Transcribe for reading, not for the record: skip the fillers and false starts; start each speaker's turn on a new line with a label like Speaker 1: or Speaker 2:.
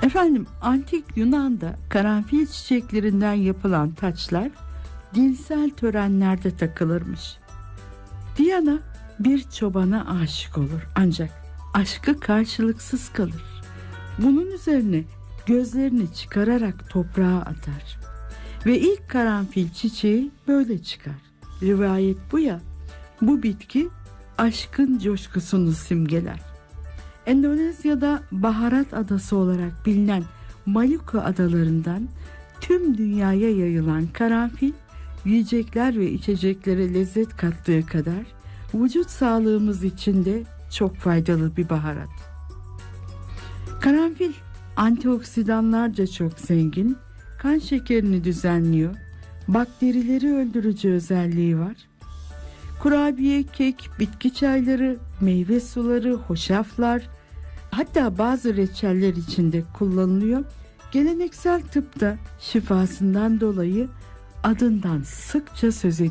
Speaker 1: Efendim, antik Yunan'da karanfil çiçeklerinden yapılan taçlar dinsel törenlerde takılırmış. Diana bir çobana aşık olur, ancak aşkı karşılıksız kalır. Bunun üzerine gözlerini çıkararak toprağa atar ve ilk karanfil çiçeği böyle çıkar. Rivayet bu ya, bu bitki aşkın coşkusunu simgeler. Endonezya'da baharat adası olarak bilinen Maluku adalarından tüm dünyaya yayılan karanfil, yiyecekler ve içeceklere lezzet kattığı kadar vücut sağlığımız için de çok faydalı bir baharat. Karanfil antioksidanlarca çok zengin, kan şekerini düzenliyor, bakterileri öldürücü özelliği var. Kurabiye, kek, bitki çayları, meyve suları, hoşaflar, hatta bazı reçeller içinde kullanılıyor. Geleneksel tıpta şifasından dolayı adından sıkça söz ediliyor.